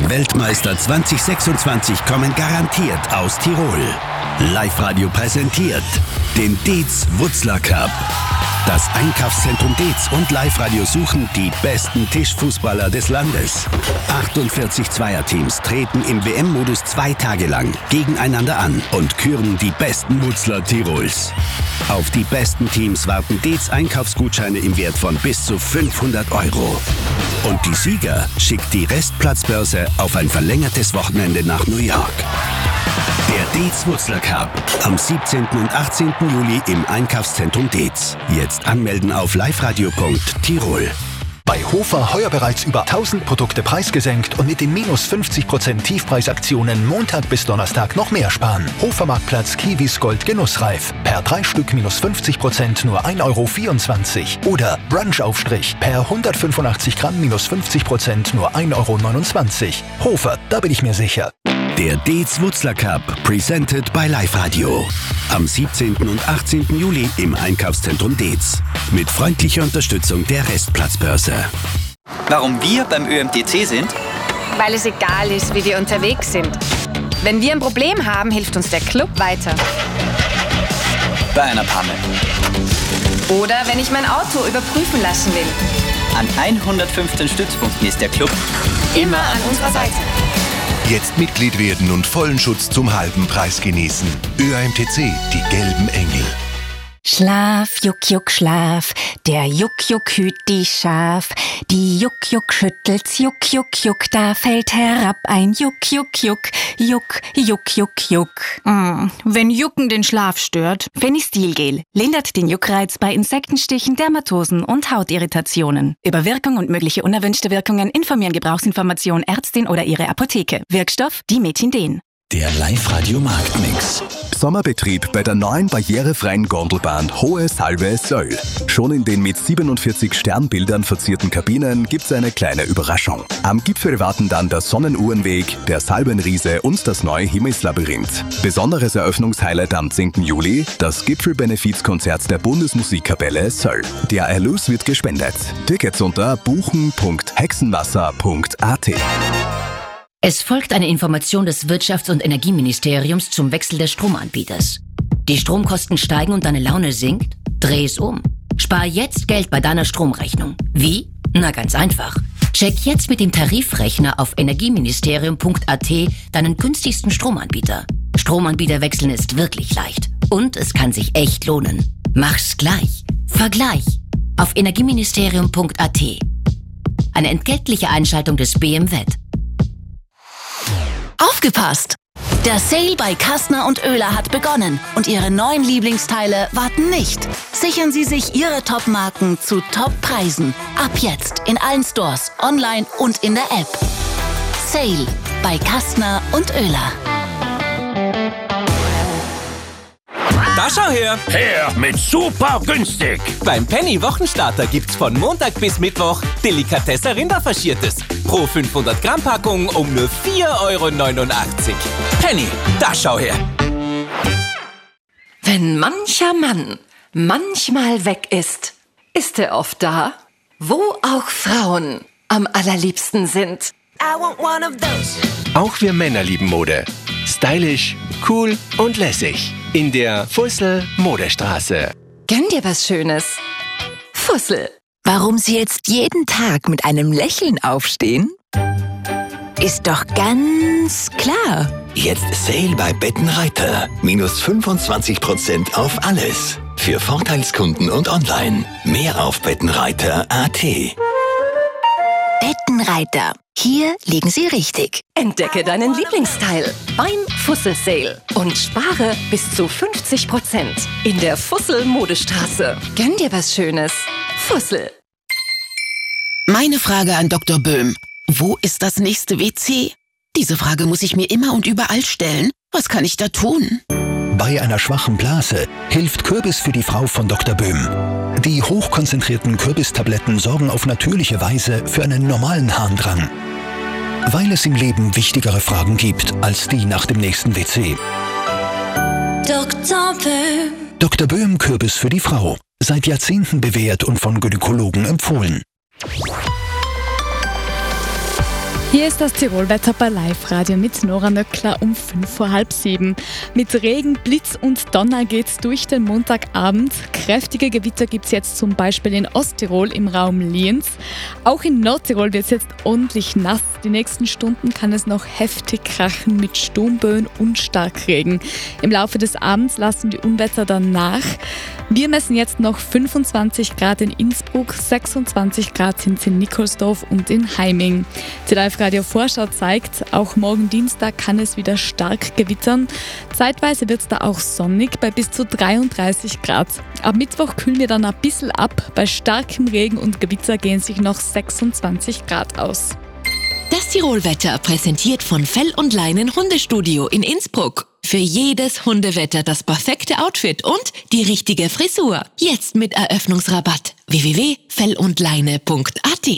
Die Weltmeister 2026 kommen garantiert aus Tirol. Live-Radio präsentiert den Dietz-Wutzler Cup. Das Einkaufszentrum Dietz und Live-Radio suchen die besten Tischfußballer des Landes. 48 Zweierteams treten im WM-Modus 2 Tage lang gegeneinander an und küren die besten Wutzler Tirols. Auf die besten Teams warten Dietz Einkaufsgutscheine im Wert von bis zu 500 €. Und die Sieger schickt die Restplatzbörse auf ein verlängertes Wochenende nach New York. Der Dietz-Wutzler Cup am 17. und 18. Juli im Einkaufszentrum Dietz. Jetzt anmelden auf liveradio.tirol. Bei Hofer heuer bereits über 1000 Produkte preisgesenkt und mit den minus 50% Tiefpreisaktionen Montag bis Donnerstag noch mehr sparen. Hofer-Marktplatz Kiwis Gold Genussreif. Per 3 Stück minus 50% nur 1,24 €. Oder Brunch-Aufstrich per 185 Gramm minus 50% nur 1,29 €. Hofer, da bin ich mir sicher. Der Dietz-Wutzler Cup, presented by Live-Radio. Am 17. und 18. Juli im Einkaufszentrum Dietz. Mit freundlicher Unterstützung der Restplatzbörse. Warum wir beim ÖMTC sind? Weil es egal ist, wie wir unterwegs sind. Wenn wir ein Problem haben, hilft uns der Club weiter. Bei einer Panne. Oder wenn ich mein Auto überprüfen lassen will. An 115 Stützpunkten ist der Club immer an unserer Seite. Jetzt Mitglied werden und vollen Schutz zum halben Preis genießen. ÖAMTC, die gelben Engel. Schlaf, Juck, Juck, Schlaf, der Juck, Juck hüt die Schaf. Die Juck, Juck schüttelt's, Juck, Juck, Juck, da fällt herab ein Juck, Juck, Juck, Juck, Juck, Juck, Juck. Wenn Jucken den Schlaf stört, Fenistilgel lindert den Juckreiz bei Insektenstichen, Dermatosen und Hautirritationen. Über Wirkung und mögliche unerwünschte Wirkungen informieren Gebrauchsinformation Ärztin oder ihre Apotheke. Wirkstoff Dimethinden. Der Live-Radio-Marktmix. Sommerbetrieb bei der neuen barrierefreien Gondelbahn Hohe Salve Söll. Schon in den mit 47 Sternbildern verzierten Kabinen gibt's eine kleine Überraschung. Am Gipfel warten dann der Sonnenuhrenweg, der Salbenriese und das neue Himmelslabyrinth. Besonderes Eröffnungshighlight am 10. Juli, das Gipfelbenefizkonzert der Bundesmusikkapelle Söll. Der Erlös wird gespendet. Tickets unter buchen.hexenwasser.at. Es folgt eine Information des Wirtschafts- und Energieministeriums zum Wechsel des Stromanbieters. Die Stromkosten steigen und deine Laune sinkt? Dreh es um. Spar jetzt Geld bei deiner Stromrechnung. Wie? Na ganz einfach. Check jetzt mit dem Tarifrechner auf energieministerium.at deinen günstigsten Stromanbieter. Stromanbieter wechseln ist wirklich leicht. Und es kann sich echt lohnen. Mach's gleich. Vergleich. Auf energieministerium.at. Eine entgeltliche Einschaltung des BMWet. Aufgepasst! Der Sale bei Kastner und Oehler hat begonnen und Ihre neuen Lieblingsteile warten nicht. Sichern Sie sich Ihre Top-Marken zu Top-Preisen. Ab jetzt in allen Stores, online und in der App. Sale bei Kastner und Oehler. Da schau her! Her mit super günstig! Beim Penny Wochenstarter gibt's von Montag bis Mittwoch Delikatesse Rinderfaschiertes. Pro 500 Gramm Packung um nur 4,89 €. Penny, da schau her! Wenn mancher Mann manchmal weg ist, ist er oft da, wo auch Frauen am allerliebsten sind. I want one of those. Auch wir Männer lieben Mode. Stylisch, cool und lässig. In der Fussel Modestraße. Gönn dir was Schönes. Fussel. Warum Sie jetzt jeden Tag mit einem Lächeln aufstehen? Ist doch ganz klar. Jetzt Sale bei Bettenreiter. Minus 25% auf alles. Für Vorteilskunden und online. Mehr auf bettenreiter.at. Bettenreiter. Hier liegen Sie richtig. Entdecke deinen Lieblingsteil beim Fussel Sale und spare bis zu 50% in der Fussel Modestraße. Gönn dir was Schönes. Fussel. Meine Frage an Dr. Böhm. Wo ist das nächste WC? Diese Frage muss ich mir immer und überall stellen. Was kann ich da tun? Bei einer schwachen Blase hilft Kürbis für die Frau von Dr. Böhm. Die hochkonzentrierten Kürbistabletten sorgen auf natürliche Weise für einen normalen Harndrang. Weil es im Leben wichtigere Fragen gibt als die nach dem nächsten WC. Dr. Böhm. Dr. Böhm Kürbis für die Frau. Seit Jahrzehnten bewährt und von Gynäkologen empfohlen. Hier ist das Tirolwetter bei Live-Radio mit Nora Nöckler um 6:05. Mit Regen, Blitz und Donner geht's durch den Montagabend. Kräftige Gewitter gibt's jetzt zum Beispiel in Osttirol im Raum Lienz. Auch in Nordtirol wird's jetzt ordentlich nass. Die nächsten Stunden kann es noch heftig krachen mit Sturmböen und Starkregen. Im Laufe des Abends lassen die Unwetter dann nach. Wir messen jetzt noch 25 Grad in Innsbruck, 26 Grad sind es in Nikolsdorf und in Heiming. Die Live-Radio-Vorschau zeigt, auch morgen Dienstag kann es wieder stark gewittern. Zeitweise wird es da auch sonnig bei bis zu 33 Grad. Ab Mittwoch kühlen wir dann ein bisschen ab. Bei starkem Regen und Gewitter gehen sich noch 26 Grad aus. Das Tirolwetter präsentiert von Fell und Leinen Hundestudio in Innsbruck. Für jedes Hundewetter das perfekte Outfit und die richtige Frisur. Jetzt mit Eröffnungsrabatt. www.fellundleine.at.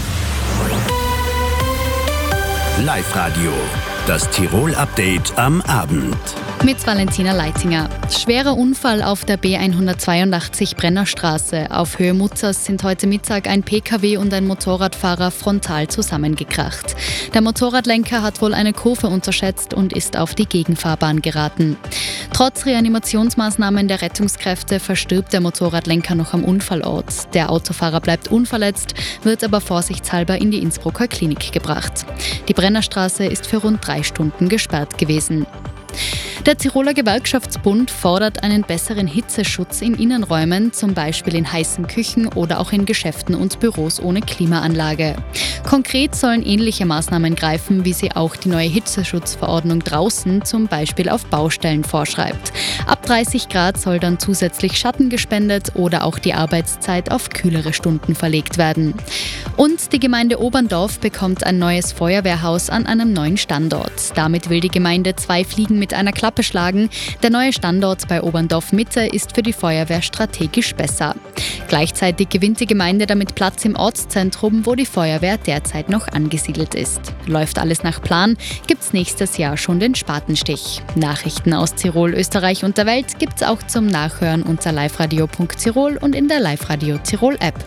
Live-Radio, das Tirol-Update am Abend. Mit Valentina Leitinger. Schwerer Unfall auf der B182 Brennerstraße. Auf Höhe Mutzers sind heute Mittag ein Pkw und ein Motorradfahrer frontal zusammengekracht. Der Motorradlenker hat wohl eine Kurve unterschätzt und ist auf die Gegenfahrbahn geraten. Trotz Reanimationsmaßnahmen der Rettungskräfte verstirbt der Motorradlenker noch am Unfallort. Der Autofahrer bleibt unverletzt, wird aber vorsichtshalber in die Innsbrucker Klinik gebracht. Die Brennerstraße ist für rund 3 Stunden gesperrt gewesen. Der Tiroler Gewerkschaftsbund fordert einen besseren Hitzeschutz in Innenräumen, zum Beispiel in heißen Küchen oder auch in Geschäften und Büros ohne Klimaanlage. Konkret sollen ähnliche Maßnahmen greifen, wie sie auch die neue Hitzeschutzverordnung draußen, zum Beispiel auf Baustellen, vorschreibt. Ab 30 Grad soll dann zusätzlich Schatten gespendet oder auch die Arbeitszeit auf kühlere Stunden verlegt werden. Und die Gemeinde Oberndorf bekommt ein neues Feuerwehrhaus an einem neuen Standort. Damit will die Gemeinde 2 Fliegen mit einer Klappe schlagen. Der neue Standort bei Oberndorf Mitte ist für die Feuerwehr strategisch besser. Gleichzeitig gewinnt die Gemeinde damit Platz im Ortszentrum, wo die Feuerwehr derzeit noch angesiedelt ist. Läuft alles nach Plan, gibt's nächstes Jahr schon den Spatenstich. Nachrichten aus Tirol, Österreich und der Welt gibt's auch zum Nachhören unter liveradio.tirol und in der Live-Radio Tirol App.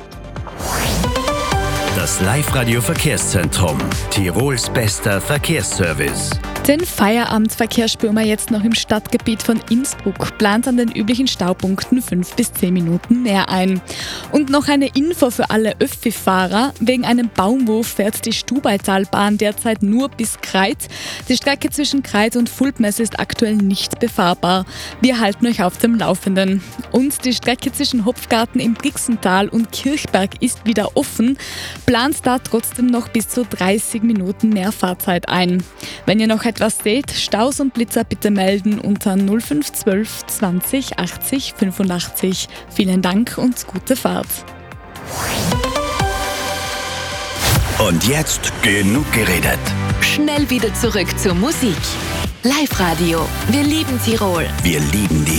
Das Live-Radio-Verkehrszentrum, Tirols bester Verkehrsservice. Den Feierabendverkehr spüren wir jetzt noch im Stadtgebiet von Innsbruck. Plant an den üblichen Staupunkten 5 bis 10 Minuten mehr ein. Und noch eine Info für alle Öffi-Fahrer. Wegen einem Baumwurf fährt die Stubaitalbahn derzeit nur bis Kreit. Die Strecke zwischen Kreit und Fulpmesse ist aktuell nicht befahrbar. Wir halten euch auf dem Laufenden. Und die Strecke zwischen Hopfgarten im Brixental und Kirchberg ist wieder offen. Plant da trotzdem noch bis zu 30 Minuten mehr Fahrzeit ein. Wenn ihr noch etwas seht, Staus und Blitzer bitte melden unter 0512 20 80 85. Vielen Dank und gute Fahrt. Und jetzt genug geredet. Schnell wieder zurück zur Musik. Live-Radio. Wir lieben Tirol. Wir lieben die